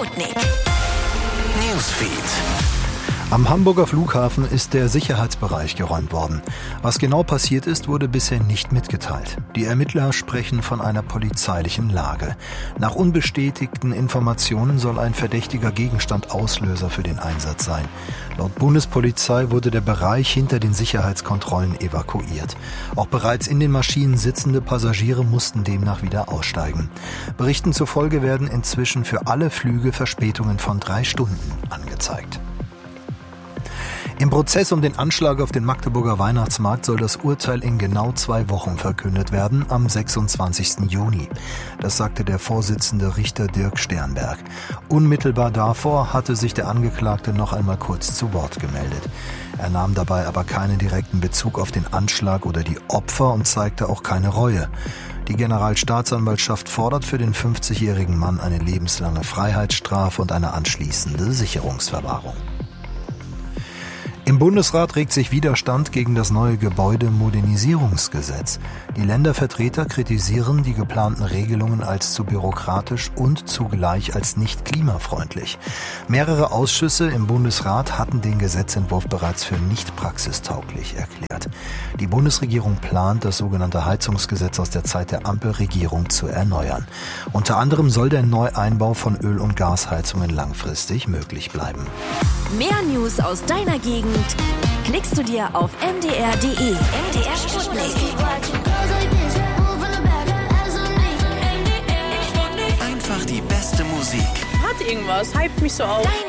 Sputnik. Newsfeed. Am Hamburger Flughafen ist der Sicherheitsbereich geräumt worden. Was genau passiert ist, wurde bisher nicht mitgeteilt. Die Ermittler sprechen von einer polizeilichen Lage. Nach unbestätigten Informationen soll ein verdächtiger Gegenstand Auslöser für den Einsatz sein. Laut Bundespolizei wurde der Bereich hinter den Sicherheitskontrollen evakuiert. Auch bereits in den Maschinen sitzende Passagiere mussten demnach wieder aussteigen. Berichten zufolge werden inzwischen für alle Flüge Verspätungen von 3 Stunden angezeigt. Im Prozess um den Anschlag auf den Magdeburger Weihnachtsmarkt soll das Urteil in genau 2 Wochen verkündet werden, am 26. Juni. Das sagte der Vorsitzende Richter Dirk Sternberg. Unmittelbar davor hatte sich der Angeklagte noch einmal kurz zu Wort gemeldet. Er nahm dabei aber keinen direkten Bezug auf den Anschlag oder die Opfer und zeigte auch keine Reue. Die Generalstaatsanwaltschaft fordert für den 50-jährigen Mann eine lebenslange Freiheitsstrafe und eine anschließende Sicherungsverwahrung. Im Bundesrat regt sich Widerstand gegen das neue Gebäudemodernisierungsgesetz. Die Ländervertreter kritisieren die geplanten Regelungen als zu bürokratisch und zugleich als nicht klimafreundlich. Mehrere Ausschüsse im Bundesrat hatten den Gesetzentwurf bereits für nicht praxistauglich erklärt. Die Bundesregierung plant, das sogenannte Heizungsgesetz aus der Zeit der Ampelregierung zu erneuern. Unter anderem soll der Neueinbau von Öl- und Gasheizungen langfristig möglich bleiben. Mehr News aus deiner Gegend klickst du dir auf mdr.de. MDR Sputnik. Einfach die beste Musik. Hat irgendwas, hypt mich so auf. Dein